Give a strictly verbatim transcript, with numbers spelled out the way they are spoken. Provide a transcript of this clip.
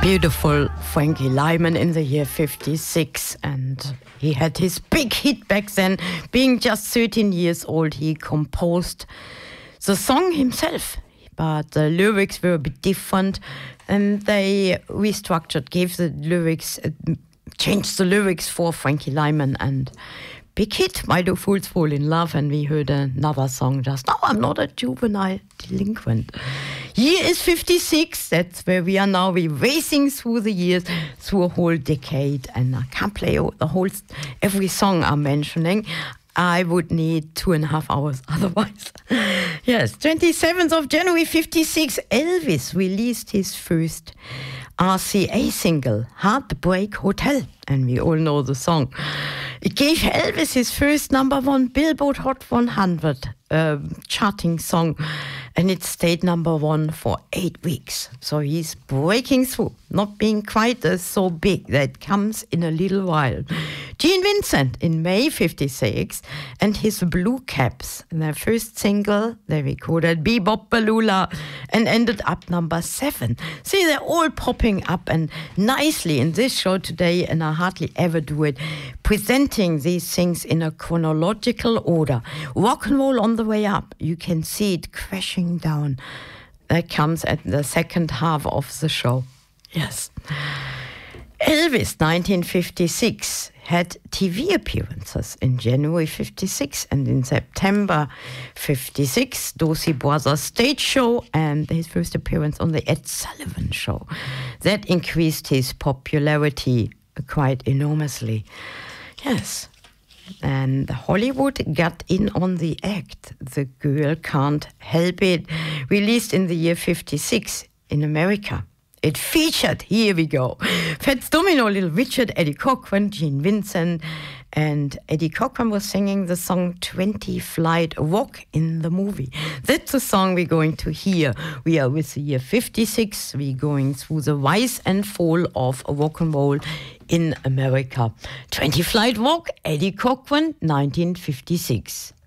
Beautiful Frankie Lymon in the year fifty-six, and he had his big hit back then. Being just thirteen years old, he composed the song himself, but the lyrics were a bit different, and they restructured, gave the lyrics, uh, changed the lyrics for Frankie Lymon, and big hit, Why Do Fools Fall in Love, and we heard another song just now, I'm Not a Juvenile Delinquent. Year is fifty-six, that's where we are now. We're racing through the years, through a whole decade, and I can't play the whole, every song I'm mentioning. I would need two and a half hours otherwise. Yes, twenty-seventh of January fifty-six, Elvis released his first R C A single, Heartbreak Hotel, and we all know the song. It gave Elvis his first number one Billboard Hot one hundred uh, charting song, and it stayed number one for eight weeks. So he's breaking through, not being quite uh, so big. That comes in a little while. Gene Vincent in May fifty-six, and his Blue Caps, their first single, they recorded Bebop Balula and ended up number seven. See, they're all popping up and nicely in this show today, and I hardly ever do it, presenting these things in a chronological order. Rock and roll on the way up, you can see it crashing down. That comes at the second half of the show. Yes. Elvis, nineteen fifty-six, had T V appearances in January fifty-six, and in September fifty-six, Dorsey Brothers stage show and his first appearance on the Ed Sullivan Show. That increased his popularity quite enormously. Yes. And Hollywood got in on the act. The Girl Can't Help It, released in the year fifty-six in America. It featured, here we go, Fats Domino, Little Richard, Eddie Cochran, Gene Vincent, and Eddie Cochran was singing the song twenty Flight Walk in the movie. That's the song we're going to hear. We are with the year fifty-six. We're going through the rise and fall of rock and roll in America. twenty Flight Walk, Eddie Cochran, nineteen fifty-six.